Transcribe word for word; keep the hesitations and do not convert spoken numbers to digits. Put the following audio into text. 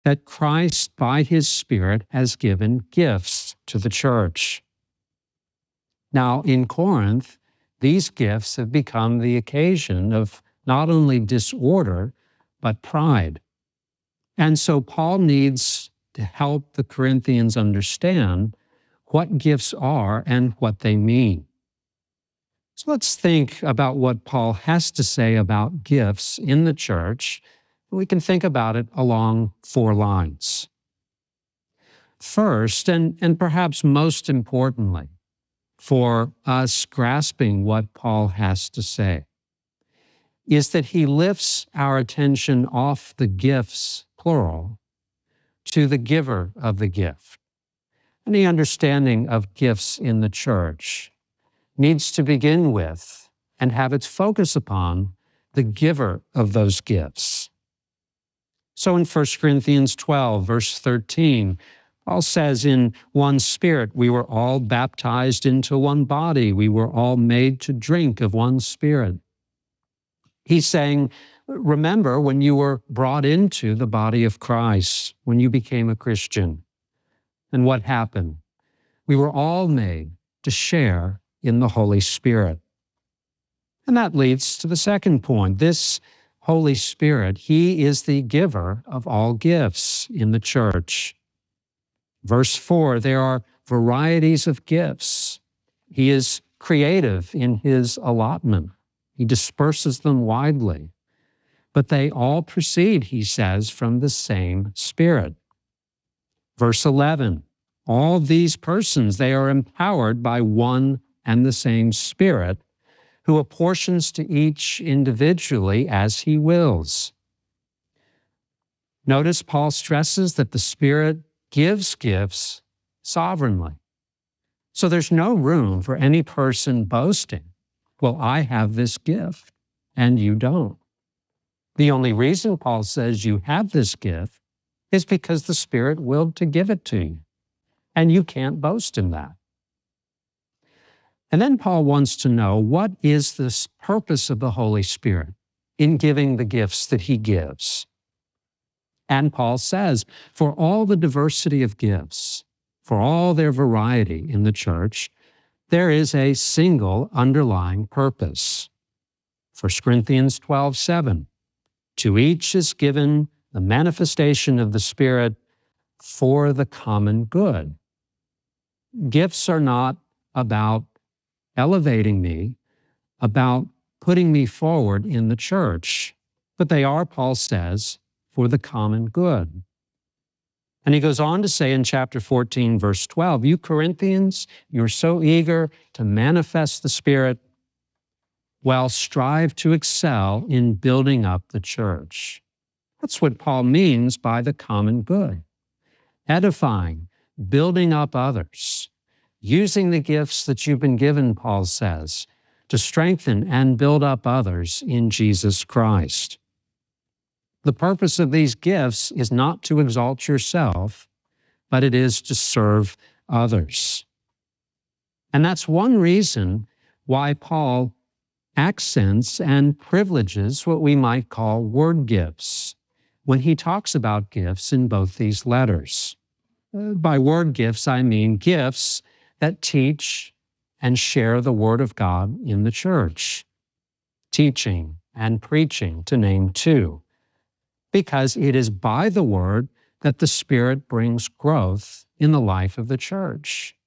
that Christ, by his Spirit, has given gifts to the church. Now, in Corinth, these gifts have become the occasion of not only disorder, but pride. And so Paul needs to help the Corinthians understand what gifts are and what they mean. So let's think about what Paul has to say about gifts in the church. We can think about it along four lines. First, and, and perhaps most importantly, for us grasping what Paul has to say, is that he lifts our attention off the gifts, plural, to the giver of the gift. Any understanding of gifts in the church needs to begin with and have its focus upon the giver of those gifts. So in First Corinthians twelve, verse thirteen, Paul says, in one Spirit we were all baptized into one body. We were all made to drink of one Spirit. He's saying, remember when you were brought into the body of Christ, when you became a Christian, and what happened? We were all made to share in the Holy Spirit. And that leads to the second point. This Holy Spirit, he is the giver of all gifts in the church. Verse four, there are varieties of gifts. He is creative in his allotment. He disperses them widely. But they all proceed, he says, from the same Spirit. Verse eleven, all these persons, they are empowered by one and the same Spirit, who apportions to each individually as he wills. Notice Paul stresses that the Spirit gives gifts sovereignly. So there's no room for any person boasting, well, I have this gift and you don't. The only reason Paul says you have this gift is because the Spirit willed to give it to you, and you can't boast in that. And then Paul wants to know, what is the purpose of the Holy Spirit in giving the gifts that he gives? And Paul says, for all the diversity of gifts, for all their variety in the church, there is a single underlying purpose. First Corinthians twelve seven, to each is given the manifestation of the Spirit for the common good. Gifts are not about elevating me, about putting me forward in the church, but they are, Paul says, for the common good. And he goes on to say in chapter fourteen, verse twelve, you Corinthians, you're so eager to manifest the Spirit. Well, strive to excel in building up the church. That's what Paul means by the common good. Edifying, building up others, using the gifts that you've been given, Paul says, to strengthen and build up others in Jesus Christ. The purpose of these gifts is not to exalt yourself, but it is to serve others. And that's one reason why Paul accents and privileges what we might call word gifts when he talks about gifts in both these letters. Uh, by word gifts, I mean gifts that teach and share the Word of God in the church. Teaching and preaching, to name two. Because it is by the Word that the Spirit brings growth in the life of the church.